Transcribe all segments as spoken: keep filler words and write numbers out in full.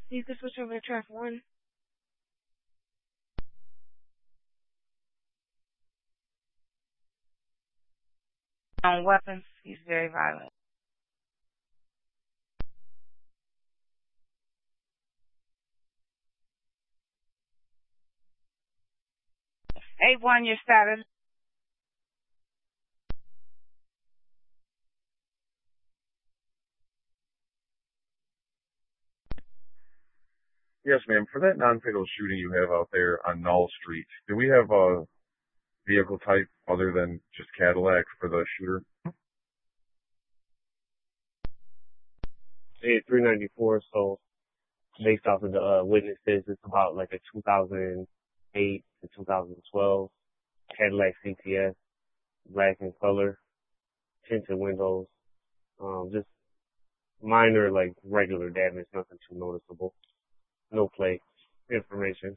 You can switch over to track one. On weapons, he's very violent. eight one, your status. Yes, ma'am. For that non-fatal shooting you have out there on Null Street, do we have a vehicle type other than just Cadillac for the shooter? It's three ninety-four, so based off of the uh, witnesses, it's about like a two thousand eight to two thousand twelve Cadillac C T S, black in color, tinted windows, um, just minor like regular damage, nothing too noticeable. No plate information.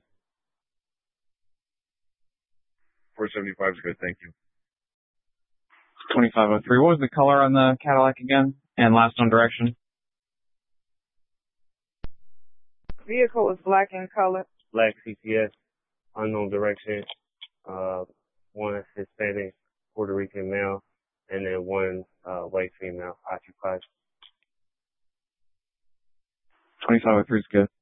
four seventy-five is good, thank you. twenty-five oh three. What was the color on the Cadillac again? And last on direction? Vehicle is black in color. Black C T S, unknown direction. Uh, one Hispanic, Puerto Rican male, and then one uh, white female occupied. twenty-five oh three is good.